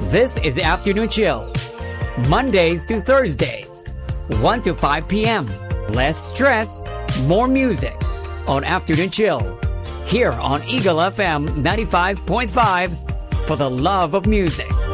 This is Afternoon Chill, Mondays to Thursdays, 1 to 5 p.m. Less stress, more music on Afternoon Chill, here on Eagle FM 95.5 for the love of music.